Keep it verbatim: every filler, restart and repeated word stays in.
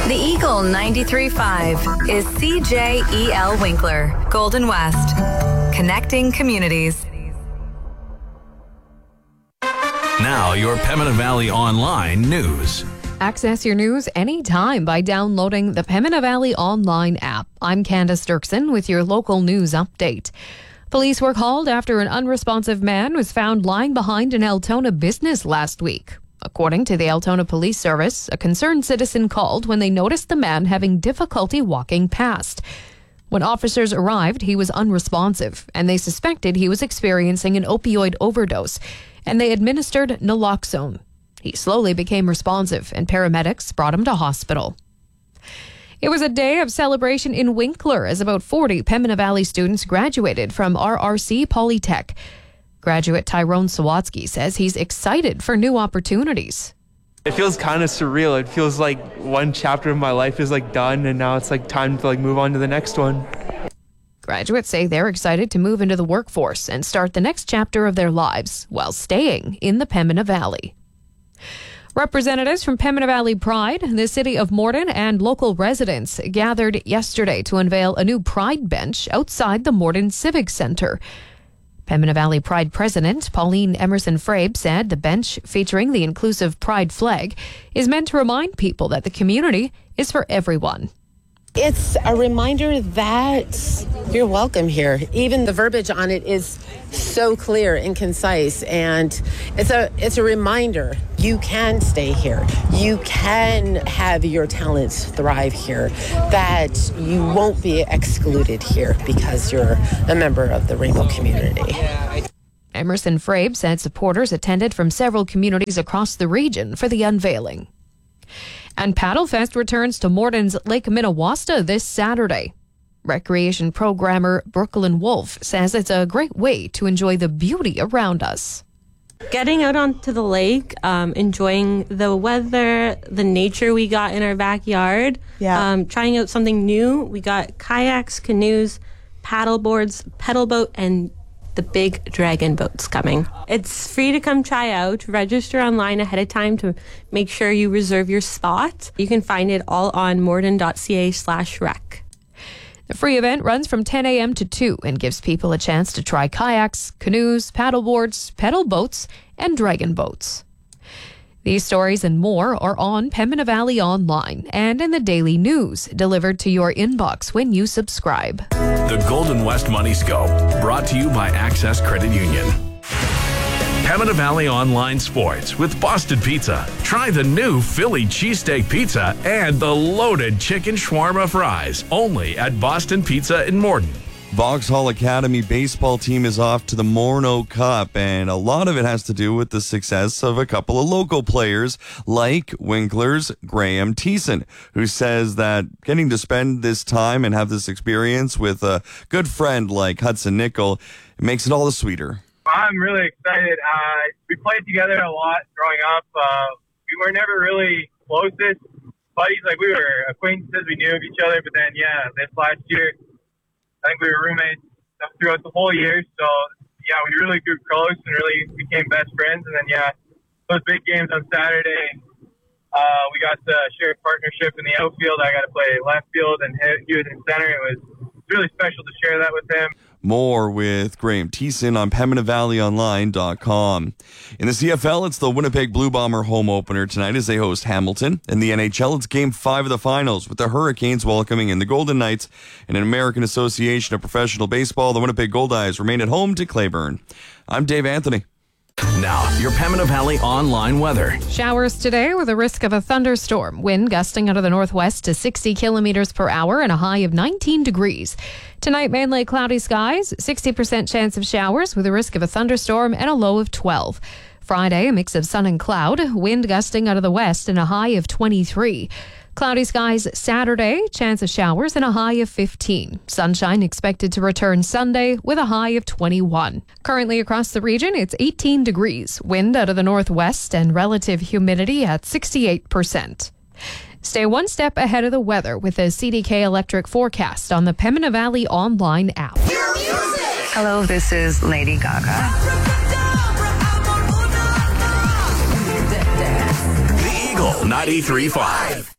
The Eagle ninety-three point five is C J E L Winkler, Golden West, connecting communities. Now, your Pembina Valley Online news. Access your news anytime by downloading the Pembina Valley Online app. I'm Candace Dirksen with your local news update. Police were called after an unresponsive man was found lying behind an Altona business last week. According to the Altona Police Service, a concerned citizen called when they noticed the man having difficulty walking past. When officers arrived, he was unresponsive, and they suspected he was experiencing an opioid overdose, and they administered naloxone. He slowly became responsive, and paramedics brought him to hospital. It was a day of celebration in Winkler as about forty Pembina Valley students graduated from R R C Polytech. Graduate Tyrone Sawatsky says he's excited for new opportunities. It feels kind of surreal. It feels like one chapter of my life is like done, and now it's like time to like move on to the next one. Graduates say they're excited to move into the workforce and start the next chapter of their lives while staying in the Pembina Valley. Representatives from Pembina Valley Pride, the City of Morden, and local residents gathered yesterday to unveil a new Pride bench outside the Morden Civic Centre. Pembina Valley Pride President Pauline Emerson-Frabe said the bench, featuring the inclusive Pride flag, is meant to remind people that the community is for everyone. It's a reminder that you're welcome here. Even the verbiage on it is so clear and concise, and it's a it's a reminder you can stay here. You can have your talents thrive here, that you won't be excluded here because you're a member of the Rainbow community. Emerson-Frabe said supporters attended from several communities across the region for the unveiling. And Paddlefest returns to Morden's Lake Minnewaska this Saturday. Recreation programmer Brooklyn Wolf says it's a great way to enjoy the beauty around us. Getting out onto the lake, um, enjoying the weather, the nature we got in our backyard, yeah. um, trying out something new. We got kayaks, canoes, paddle boards, pedal boat, and the big dragon boats coming. It's free to come try out. Register online ahead of time to make sure you reserve your spot. You can find it all on morden.ca slash rec. The free event runs from ten a.m. to two and gives people a chance to try kayaks, canoes, paddleboards, pedal boats, and dragon boats. These stories and more are on Pembina Valley Online and in the daily news, delivered to your inbox when you subscribe. The Golden West Money Scope, brought to you by Access Credit Union. Pembina Valley Online Sports with Boston Pizza. Try the new Philly cheesesteak pizza and the loaded chicken shawarma fries, only at Boston Pizza in Morden. Vauxhall Academy baseball team is off to the Morneau Cup, and a lot of it has to do with the success of a couple of local players like Winkler's Graham Thiessen, who says that getting to spend this time and have this experience with a good friend like Hudson Nickel makes it all the sweeter. I'm really excited. Uh, we played together a lot growing up. Uh, we were never really closest buddies. Like, we were acquaintances. We knew of each other. But then, yeah, this last year, I think we were roommates throughout the whole year. So, yeah, we really grew close and really became best friends. And then, yeah, those big games on Saturday, uh, we got to share a partnership in the outfield. I got to play left field, and he was in center. It was really special to share that with him. More with Graham Thiessen on Pembina Valley Online dot com. In the C F L, it's the Winnipeg Blue Bomber home opener tonight as they host Hamilton. In the N H L, it's Game five of the finals with the Hurricanes welcoming in the Golden Knights. In an American Association of Professional Baseball, the Winnipeg Goldeyes remain at home to Clayburn. I'm Dave Anthony. Now, your Pembina Valley Online weather. Showers today with a risk of a thunderstorm. Wind gusting out of the northwest to sixty kilometers per hour and a high of nineteen degrees. Tonight, mainly cloudy skies, sixty percent chance of showers with a risk of a thunderstorm and a low of twelve. Friday, a mix of sun and cloud, wind gusting out of the west and a high of twenty-three. Cloudy skies Saturday, chance of showers and a high of fifteen. Sunshine expected to return Sunday with a high of twenty-one. Currently across the region, it's eighteen degrees. Wind out of the northwest and relative humidity at sixty-eight percent. Stay one step ahead of the weather with a C D K Electric forecast on the Pembina Valley Online app. Hello, this is Lady Gaga. The Eagle ninety-three point five.